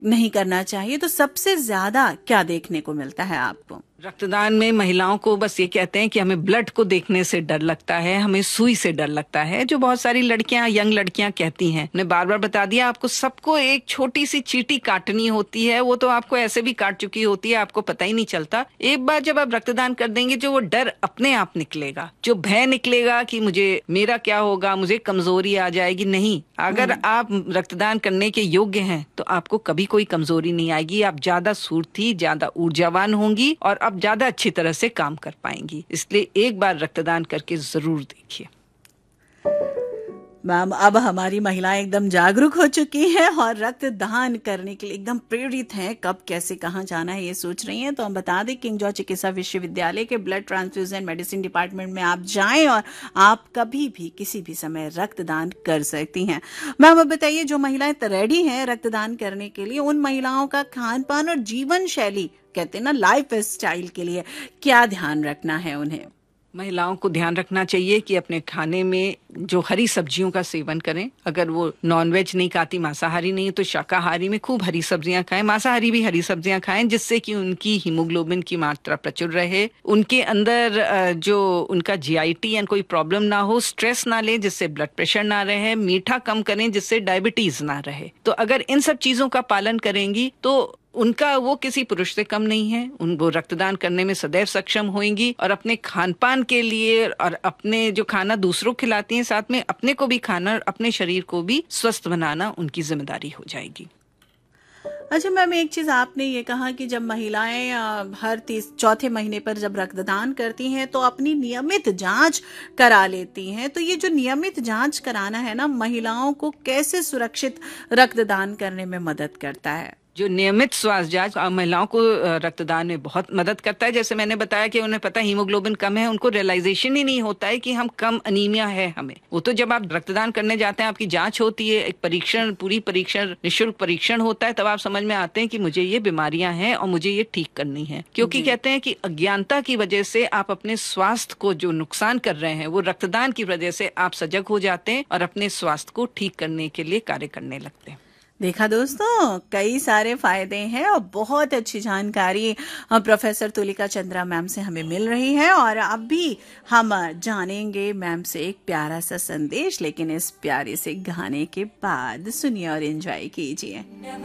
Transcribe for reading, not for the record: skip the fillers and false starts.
नहीं करना चाहिए, तो सबसे ज्यादा क्या देखने को मिलता है आपको? रक्तदान में महिलाओं को बस ये कहते हैं कि हमें ब्लड को देखने से डर लगता है, हमें सुई से डर लगता है, जो बहुत सारी लड़कियां, यंग लड़कियां कहती हैं। मैंने बार बार बता दिया आपको, सबको एक छोटी सी चींटी काटनी होती है, वो तो आपको ऐसे भी काट चुकी होती है, आपको पता ही नहीं चलता। एक बार जब आप रक्तदान कर देंगे, जो वो डर अपने आप निकलेगा, जो भय निकलेगा कि मुझे मेरा क्या होगा, मुझे कमजोरी आ जाएगी, नहीं। अगर आप रक्तदान करने के योग्य हैं तो आपको कभी कोई कमजोरी नहीं आएगी, आप ज्यादा स्फूर्ति, ज्यादा ऊर्जावान होंगी और आप ज्यादा अच्छी तरह से काम कर पाएंगी। इसलिए एक बार रक्तदान करके जरूर देखिए। मैम, अब हमारी महिलाएं एकदम जागरूक हो चुकी हैं और रक्तदान करने के लिए एकदम प्रेरित हैं। कब, कैसे, कहाँ जाना है ये सोच रही हैं। तो हम बता दें, किंग जॉर्ज चिकित्सा विश्वविद्यालय के ब्लड ट्रांसफ्यूजन मेडिसिन डिपार्टमेंट में आप जाएं और आप कभी भी किसी भी समय रक्तदान कर सकती हैं। मैम, अब बताइए, जो महिलाएं रेडी हैं रक्तदान करने के लिए, उन महिलाओं का खान पान और जीवन शैली, कहते हैं ना लाइफ स्टाइल के लिए, क्या ध्यान रखना है उन्हें? महिलाओं को ध्यान रखना चाहिए कि अपने खाने में जो हरी सब्जियों का सेवन करें। अगर वो नॉनवेज नहीं खाती, मांसाहारी नहीं, तो शाकाहारी में खूब हरी सब्जियां खाएं, मांसाहारी भी हरी सब्जियां खाएं, जिससे कि उनकी हीमोग्लोबिन की मात्रा प्रचुर रहे, उनके अंदर जो उनका जीआईटी या कोई प्रॉब्लम ना हो, स्ट्रेस ना ले जिससे ब्लड प्रेशर ना रहे, मीठा कम करें जिससे डायबिटीज ना रहे। तो अगर इन सब चीजों का पालन करेंगी तो उनका, वो किसी पुरुष से कम नहीं है, वो रक्तदान करने में सदैव सक्षम होंगी और अपने खान पान के लिए और अपने जो खाना दूसरों खिलाती हैं, साथ में अपने को भी खाना और अपने शरीर को भी स्वस्थ बनाना उनकी जिम्मेदारी हो जाएगी। अच्छा मैम, एक चीज आपने ये कहा कि जब महिलाएं हर चौथे महीने पर जब रक्तदान करती हैं तो अपनी नियमित जांच करा लेती हैं, तो ये जो नियमित जांच कराना है ना, महिलाओं को कैसे सुरक्षित रक्तदान करने में मदद करता है? जो नियमित स्वास्थ्य जांच महिलाओं को रक्तदान में बहुत मदद करता है। जैसे मैंने बताया कि उन्हें पता है हीमोग्लोबिन कम है, उनको रियलाइजेशन ही नहीं होता है कि हम कम अनीमिया है हमें। वो तो जब आप रक्तदान करने जाते हैं, आपकी जांच होती है, एक परीक्षण, पूरी परीक्षण, निःशुल्क परीक्षण होता है, तब आप समझ में आते हैं कि मुझे ये बीमारियां हैं और मुझे ये ठीक करनी है। क्योंकि कहते हैं कि अज्ञानता की वजह से आप अपने स्वास्थ्य को जो नुकसान कर रहे हैं, वो रक्तदान की वजह से आप सजग हो जाते हैं और अपने स्वास्थ्य को ठीक करने के लिए कार्य करने लगते हैं। देखा दोस्तों, कई सारे फायदे हैं और बहुत अच्छी जानकारी प्रोफेसर तुलिका चंद्रा मैम से हमें मिल रही है। और अब भी हम जानेंगे मैम से एक प्यारा सा संदेश, लेकिन इस प्यारे से गाने के बाद सुनिए और एंजॉय कीजिए।